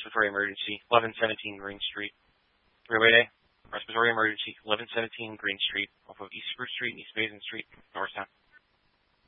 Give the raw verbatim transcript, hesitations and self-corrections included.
respiratory emergency, eleven seventeen Green Street. Three-way day, respiratory emergency, eleven seventeen Green Street, off of East Spruce Street, East Basin Street, Norristown.